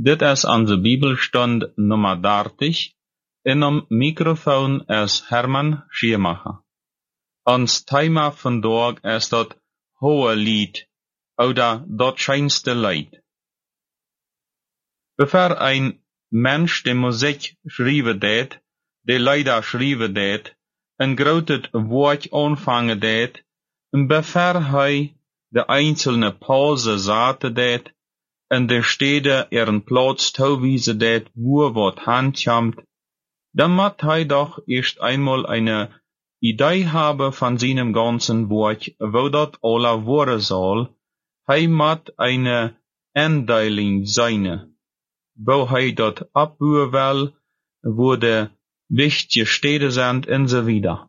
Dit is onze Bibelstund nummer 30. En om microfoon is Herman Schiermacher. Ons thema vandaag is dat hohe lied, oder dat scheinste Lied. Bevor ein Mensch die Musik schrijven deed, die Lieder schrijven deed, een groot woord aanvangen deed, en bevor hij de einzelne Pause zaten deed, en de steden ihren Platz toewijzen deed, wo wat handjamt, dan moet hij doch erst einmal eine Idee haben von seinem ganzen Wort, wo dat alle worden soll. Hij moet eine Endeiling sein, wo hij dat abbauen will, wo de wichtige Städte sind, und so weiter.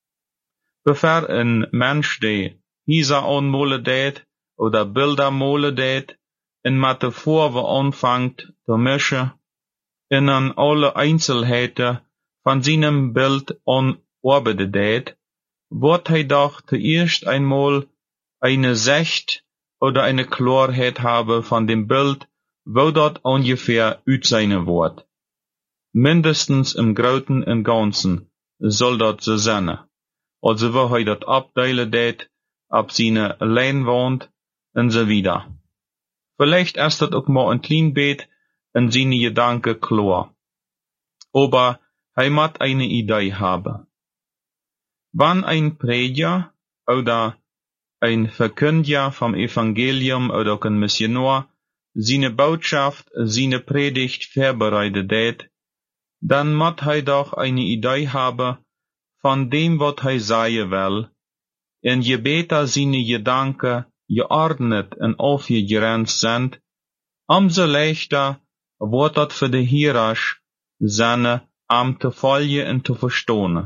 Bevor ein Mensch die Häuser anmalen deed, oder Bilder malen deed, en met de Farbe anfängt zu mischen, en an alle Einzelheiten von seinem Bild arbeiten deed, wird hij doch zuerst einmal eine Sicht oder eine Klarheit haben von dem Bild, wo dat ungefähr aussehen wird. Mindestens im Großen und Ganzen soll dat so sein. Also wo hij dat abdeilen deed, ab seine Leinwand und so weiter. Vielleicht ist das auch mal ein klein Bett in seine Gedanken klar. Aber er muss eine Idee haben. Wenn ein Prediger oder ein Verkündiger vom Evangelium oder auch ein Missionar seine Botschaft, seine Predigt vorbereitet hat, dann muss er doch eine Idee haben von dem, was er sagen will. Und je besser seine Gedanken geordnet und aufgegrenzt sind, umso leichter wird das für die Hörer seine zu folgen und zu verstehen.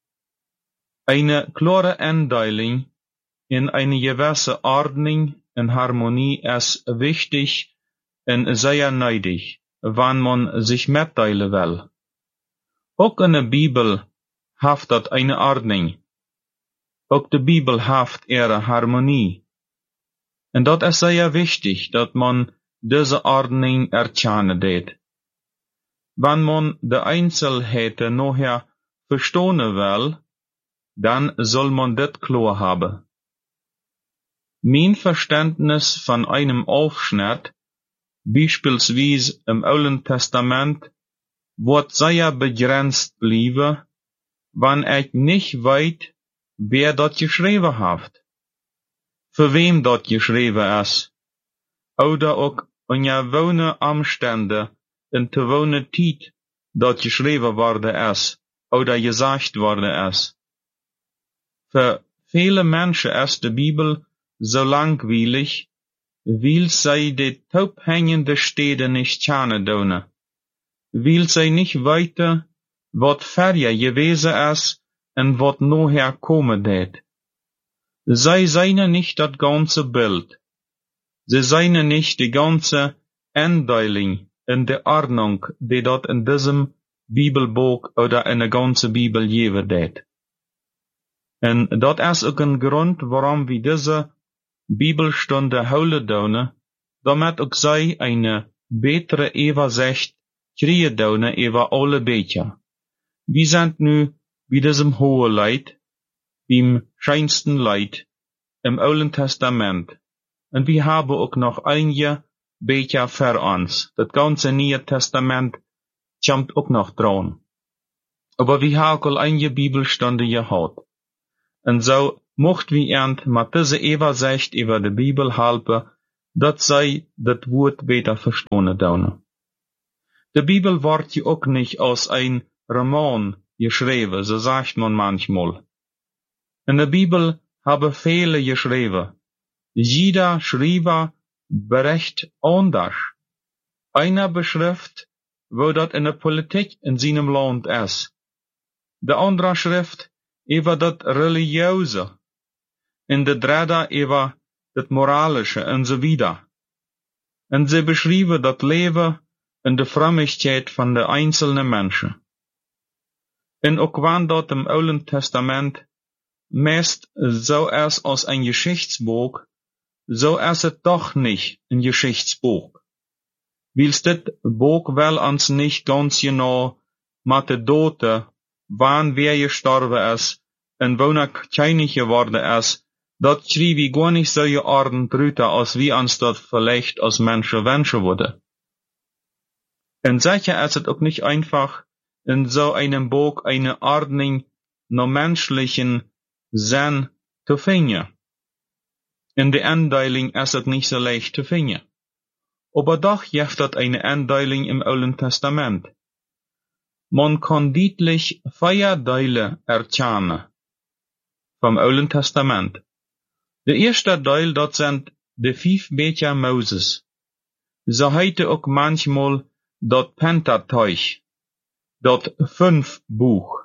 Eine klare Einteilung in eine gewisse Ordnung und Harmonie ist wichtig und sehr nötig, wenn man sich mitteilen will. Auch in der Bibel hat das eine Ordnung. Auch die Bibel hat ihre Harmonie. Und dat is sehr wichtig, dat man diese Ordnung erkennen deed. Wenn man die Einzelheiten nachher verstehen will, dann soll man das klar haben. Mein Verständnis von einem Aufschnitt, beispielsweise im Alten Testament, wird sehr begrenzt bleiben, wenn ich nicht weiß, wer das geschrieben hat. Für wem dat geschrieben ist, oder auch in gewone Umstände in gewone Zeit dat geschrieben worden ist, oder gesagt worden ist. Für viele Menschen ist die Bibel so langweilig, weil sie die taubhängende Städte nicht kennen können, weil sie nicht weiter, was vorher gewesen ist und was nachher kommen wird. Sie seien nicht das ganze Bild. Sie seien nicht die ganze Einteilung in der Ordnung, die dort in diesem Bibelbuch oder in der ganzen Bibel geben wird. Und das ist auch ein Grund, warum wir diese Bibelstunde holen dürfen, damit auch sie eine bessere Übersicht kriegen dürfen über alle Bücher. Wir sind nu bei diesem hohen Leid, beim scheinsten Leid im Alten Testament. Und wir haben auch noch einige Bücher für uns. Das ganze Neue Testament kommt auch noch dran. Aber wir haben auch einige Bibelstunde gehabt. Und so mochten wir mit dieser Übersicht über die Bibel helfen, dass sie das Wort besser verstehen dürfen. Die Bibel wird ja auch nicht aus ein Roman geschrieben, so sagt man manchmal. In der Bibel haben viele geschrieben. Jeder Schreiber berichtet anders. Einer beschrift, wo das in der Politik in seinem Land ist. Der andere schrift über das Religiöse. Und der dritte über das Moralische und so weiter. Und sie beschreiben das Leben und die Frömmigkeit von den einzelnen Menschen. Und auch wenn dort im Alten Testament meist so ist als ein Geschichtsbuch, so ist es doch nicht ein Geschichtsbuch. Wils dit boek wel ans nicht ganz genau met de dote, wann wer gestorben is, en wona kleinig geworden is, dat schrie wie gar nicht so geordnet rüte, als wie ans dat vielleicht als Menschen wünschen würde. Und sicher ist es auch nicht einfach, in so einem Buch eine Ordnung nach menschlichen Sinn zu finden. In der Einteilung ist es nicht so leicht zu finden. Aber doch gibt es eine Einteilung im Alten Testament. Man kann deutlich 4 Teile erkennen vom Alten Testament. Der erste Teil, das sind die 5 Bücher Moses. So heute auch manchmal das Pentateuch, das 5 Buch.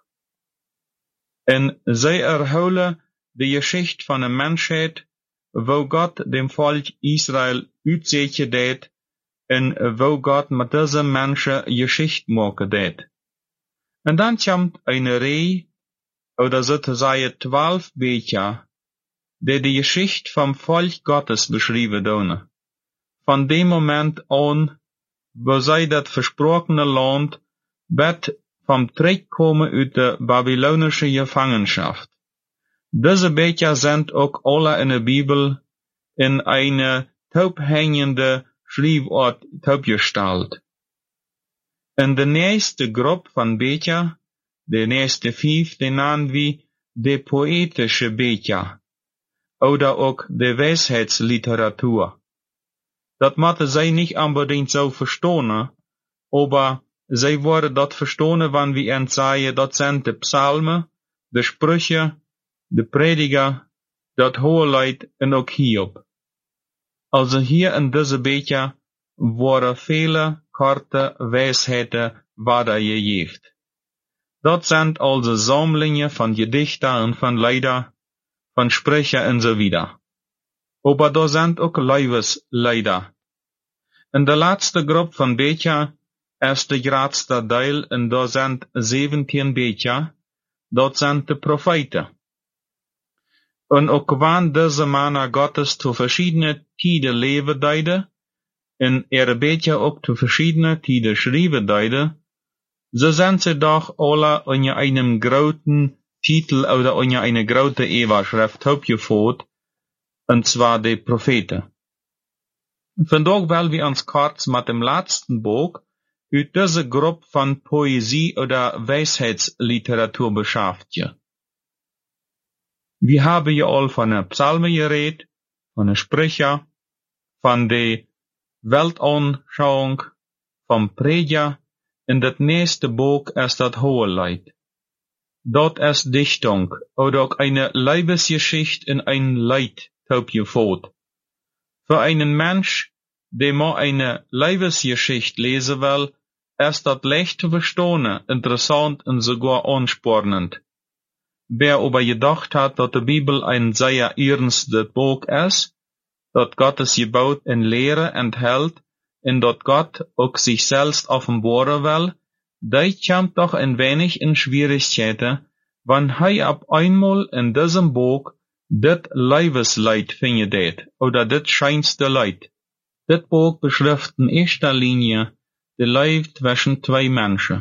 Und sie erholen die Geschichte von der Menschheit, wo Gott dem Volk Israel uitzeichen deed, und wo Gott mit diesen Menschen Geschichte machen deed. Und dann kommt eine Reihe, oder sozusagen 12 Bücher, die Geschichte vom Volk Gottes beschreiben tun. Von dem Moment an, wo sie das versprochene Land wird vom Zurückkommen aus der babylonischen Gefangenschaft. Diese Bücher sind auch alle in der Bibel in eine taubhängende Schriftart taubgestellt. In der nächste Gruppe von Büchern, die nächste 5, die nennen wir die poetische Bücher oder auch die Weisheitsliteratur. Das mochte sie nicht unbedingt so verstehen, aber sie worden das verstehen, wenn wir ihnen sagen, das sind die Psalmen, die Sprüche, die Prediger, das Hohelied und auch Hiob. Also hier in diese Bücher worden viele korte Weisheiten weitergegeben. Das sind also Sammlungen von Gedichten und von Lieder, von Sprüchen und so weiter. Aber da sind auch Leibeslieder. In der letzte Gruppe von Büchern ist der größte Teil, und da sind 17 Bücher, dort sind die Propheten. Und auch wenn diese Männer Gottes zu verschiedenen Tiden leben deiden, und ihre Bücher auch zu verschiedenen Tiden schreiben deiden, so sind sie doch alle unter einem großen Titel oder unter einer großen Überschrift aufgeführt, und zwar die Propheten. Vandaag wollen wir uns kurz mit dem letzten Buch uit diese Gruppe von Poesie oder Weisheitsliteratur beschäftigen. Wir haben ja all von der Psalmen geredet, von der Sprüche, von der Weltanschauung, vom Prediger. In das nächste Buch ist das Hohelied. Dort ist Dichtung oder auch eine Leibesgeschichte in ein Lied aufgeführt. Für einen Mensch, der mal eine Leibesgeschichte lesen will, ist das leicht zu verstehen, interessant und sogar anspornend. Wer aber gedacht hat, dass die Bibel ein sehr ernstes Buch ist, dass Gottes Gebot in Lehre enthält, und dass Gott auch sich selbst offenbaren will, der kommt doch ein wenig in Schwierigkeiten, wenn er ab einmal in diesem Buch dit Leibesleid findet, oder dit scheinste Leid. Dit Buch beschreibt in erster Linie die Leid zwischen 2 Menschen.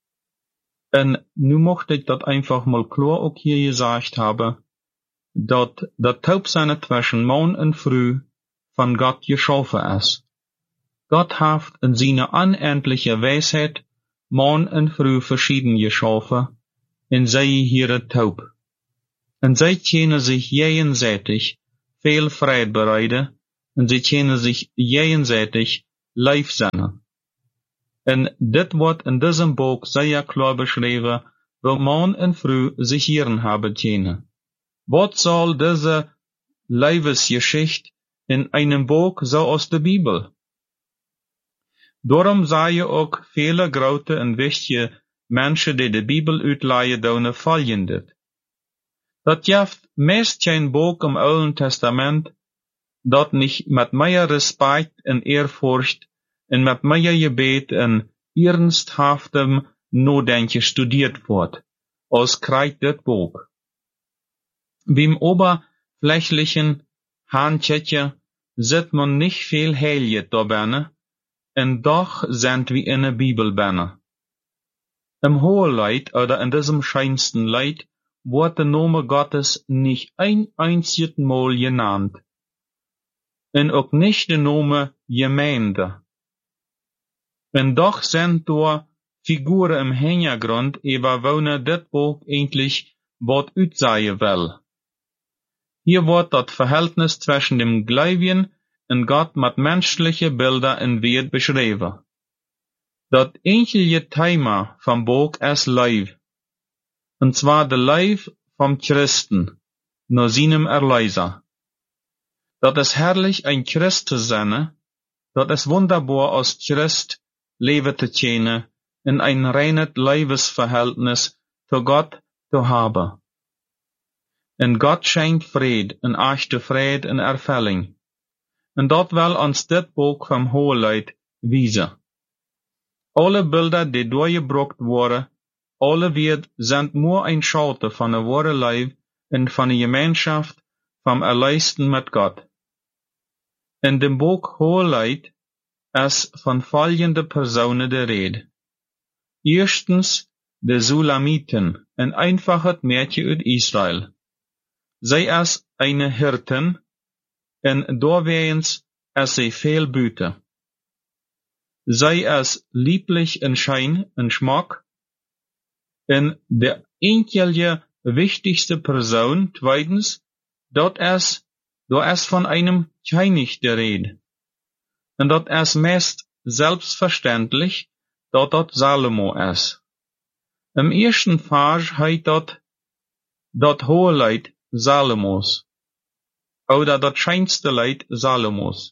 Und nu mochte ich das einfach mal klar auch hier gesagt haben, dass das Taubsein zwischen Mann und Frau von Gott geschaffen ist. Gott hat in seiner unendlichen Weisheit Mann und Frau verschieden geschaffen, und sie hier taub. Und sie können sich gegenseitig viel Freude bereiten, und sie können sich gegenseitig lief sein. Und dit wird in diesem Buch sehr klar beschrieben, wo Mann und Frau sich hier haben können. Was soll diese Leibesgeschichte in einem Buch so aus der Bibel? Darum sagen auch viele große und wichtige Menschen, die Bibel uitleihen, doen folgendes. Dat gibt meist kein Buch im Alten Testament, dat nicht mit mehr Respekt und Ehrfurcht und mit mehr Gebet und ernsthaftem Nachdenken studiert wird, als kriegt das Buch. Beim oberflächlichen Handchecken sieht man nicht viel Heiligkeit dabei, en doch sind wir in der Bibel binnen. Im Hohelied oder in diesem scheinsten Lied wird der Name Gottes nicht ein einziges Mal genannt. En auch nicht der Name Gemeinde. En doch sind da Figuren im Hintergrund, über wonen dit Buch eigentlich wat uitsagen will. Hier wird das Verhältnis zwischen dem Gläubigen und Gott mit menschlichen Bildern in Wert beschrieben. Das eigentliche Thema vom Buch ist Leib. Und zwar der Leib vom Christen, nach seinem Erlöser. Das ist herrlich, ein Christ zu sein. Das ist wunderbar, als Christ Leben zu tjänen, in ein reines Leibesverhältnis zu Gott zu haben. Und Gott schenkt Fried, en echte Fried en Erfüllung. Und dat will uns dit Buch vom Hohelied wiesen. Alle Bilder, die durchgebracht wurden, alle wird sind nur ein Schalte von der wahre Leib und von der Gemeinschaft vom Erleisten mit Gott. In dem Buch Hohelied ist von folgenden Personen die Rede. Erstens, de Sulamiten, ein einfaches Mädchen aus Israel. Zij ist eine Hirtin, en doorwegens ist sie viel Büte. Zij ist lieblich in Schein und Schmack, en der einzige wichtigste Person, zweitens, dort ist von einem König die Rede. Und dort ist meist selbstverständlich, dort Salomo ist. Im ersten Vers heißt dort Hohelied Salomos, oder das scheinste Lied Salomos.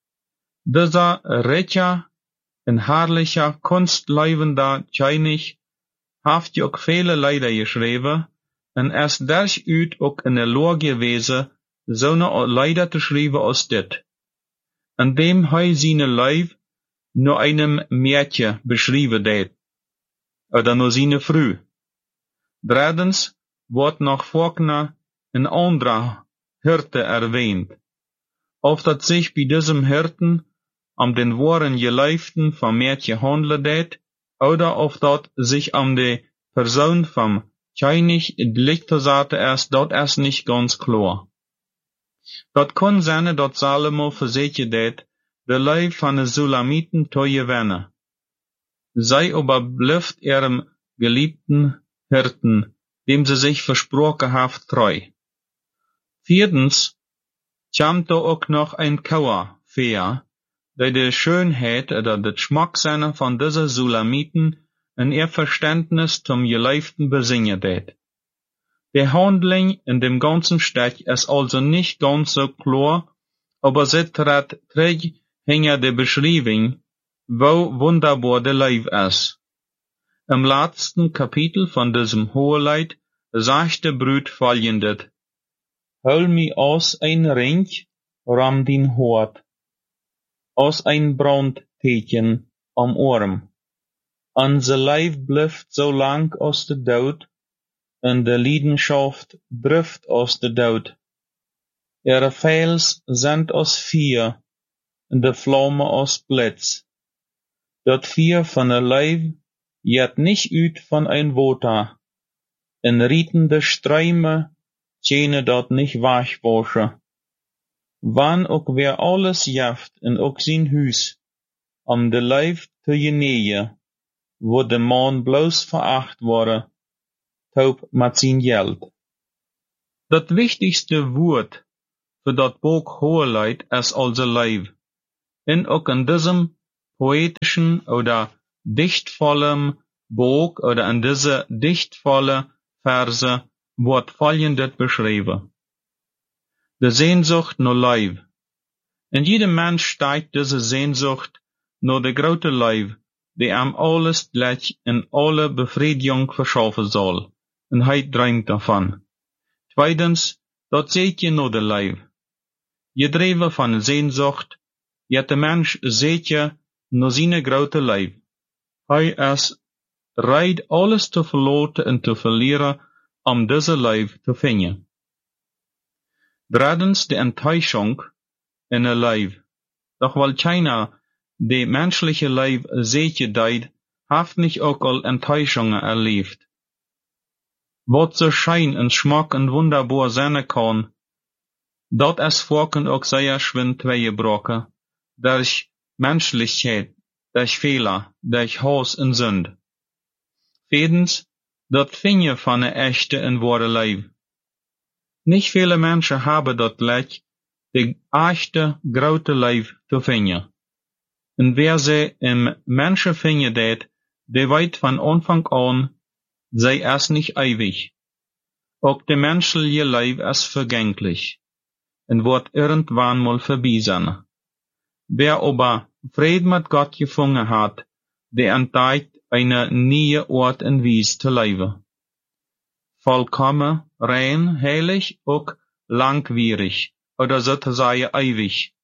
Dieser reicher und herrlicher, kunstleibender König hat auch viele Lieder geschrieben, und ist durchaus auch in der Lage gewesen, so eine Lieder zu schreiben als dit, an dem seine Leib nur einem Mädchen beschrieben hat, oder nur seine Früh. Drittens wird noch vorne ein anderer Hirte erwähnt, ob das sich bei diesem Hirten den wahren Geliebten vom Mädchen handelt, oder ob das sich die Person vom König liegt ist, dort ist nicht ganz klar. Dat kann sein, dass Salomo versichert hat, der Leib von den Sulamiten zu gewinnen. Sei aber bleibt ihrem geliebten Hirten, dem sie sich versprochen hat, treu. Viertens, kommt da auch noch ein Kauer vor, der die Schönheit oder den Geschmack seiner von dieser Sulamiten in ihr Verständnis zum Geliebten besingen hat. Die Handlung in dem ganzen Stück ist also nicht ganz so klar, aber sie tritt hinter der Beschreibung, wo wunderbar der Leib ist. Im letzten Kapitel von diesem Hohelied sagt der Brut folgendes: Hol mi aus ein Ring, ram din Hort, aus ein Brandteken am Arm. Unser Leib bleibt so lang aus der Dood, und der Leidenschaft drift aus der Dood. Ihre Fels sind aus Feuer, und de Flamme aus Blitz. Dat Feuer von der Leib jet nicht uit von ein Water, in rietende Ströme tjene dort nicht wegwaschen. Wann auch wer alles jaft in auch sein Hus, de Leib zu genähe, wo de Mann bloß veracht wurde, taub mit sein Geld. Das wichtigste Wort für das Buch Hohelied ist also Leib. Und auch in diesem poetischen oder dichtvollen Buch oder in dieser dichtvollen Verse wird folgendes beschrieben. Die Sehnsucht nach Leib. In jedem Mensch steigt diese Sehnsucht nach der große Leib, die ihm alles gleich in alle Befriedigung verschaffen soll. Und träumt davon. Zweitens, dort seht ihr nur der Leib. Gedreven von Sehnsucht, jet der Mensch seht ihr nur seine große Leib. Ist bereit, alles zu verloren und zu verlieren, diese Leib zu finden. Drittens, die Enttäuschung in der Leib. Doch weil keiner die menschliche Leib zeker deed, haft nicht ook al Enttäuschungen erlebt. Wat so schein en smak en wunderbar zijn kan, dat es vorken ook sehr schwind tweegebroken, durch Menschlichkeit, durch Fehler, durch Hass en Sünd. Viertens, dat vind je van een echte en wahre Leib. Nicht viele Menschen haben dat Glück, die echte, grote Leib zu finden. Und wer sie im Menschen findet, der weet von Anfang an, sei es nicht ewig. Auch der menschliche Leib ist vergänglich und wird irgendwann mal vorbei sein. Wer aber Frieden mit Gott gefunden hat, der entdeckt eine neue Art und Weise zu leben. Vollkommen, rein, heilig, auch langwierig, oder sozusagen ewig.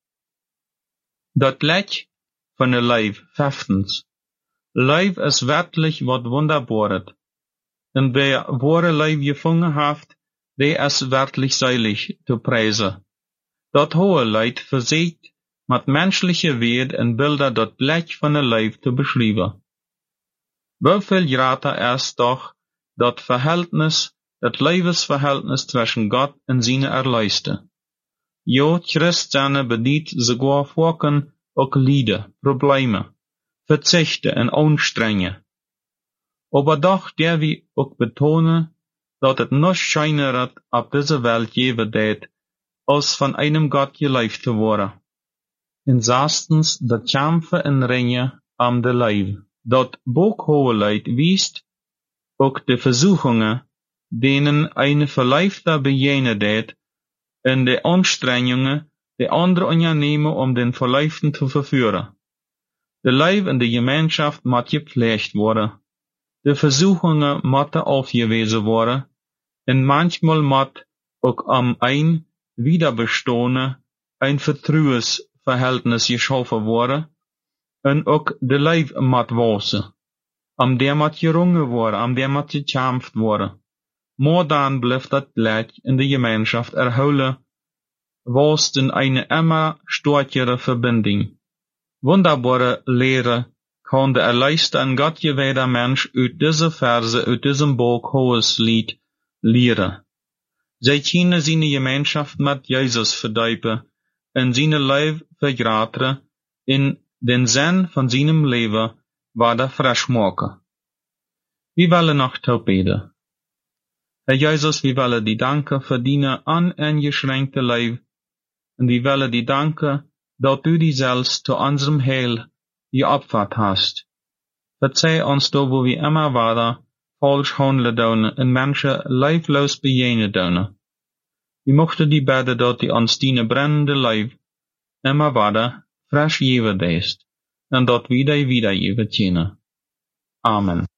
Das Licht von der Leib, fünftens. Leib ist wirklich was Wunderbares. Und wer wahre Leib gefunden hat, der ist wirklich selig zu preisen. Dat hohe Leid versiegt mit menschliche Wert und Bilder das Licht von der Leib zu beschreiben. Wieviel grater ist doch das Verhältnis, das Lebensverhältnis zwischen Gott und seine Erlöste. Jo, Christen bedient sogar Volken auch Lieder, Probleme, Verzichte und Anstrengen. Aber doch der wir auch betonen, dass es noch schöner auf dieser Welt geben wird, als von einem Gott gelebt zu werden. Und sechstens, das Kämpfen und Ringen am der Leib. Das Buchhoheit wiest auch die Versuchungen, denen eine Verleifter begegnet wird, und die Anstrengungen, die andere unternehmen, den Verleiften zu verführen. Der Leib in der Gemeinschaft muss gepflegt werden. Die Versuchungen müssen aufgewiesen werden, und manchmal muss auch am ein Wiederbestehen ein Vertrauensverhältnis geschaffen werden, und auch der Leib muss wachsen. Am der muss gerungen werden, am der muss gekämpft werden. Maar dann bleibt das Gleich in der Gemeinschaft erholen, was in eine immer stärkere Verbindung. Wunderbare Lehre kann der erleichter und gottgeweihter Mensch uit diese Verse, uit diesem Buch Hoheslied lehren. Sie können seine Gemeinschaft mit Jesus verdiepen und seine Leib vergrößern, in den Sinn von seinem Leben weiter frisch machen. Wir wollen noch beten. Herr Jesus, wir wollen dir danken für deine uneingeschränkte Leib, und wir wollen dir danken, dass du dich selbst zu unserem Heil geopfert hast. Verzeih uns da, wo wir immer weiter falsch handeln und Menschen leiblos begegnen. Wir möchten dir beten, dass du uns deine brennende Leib immer weiter frisch geben lässt, und dass wir dir wiedergeben können. Amen.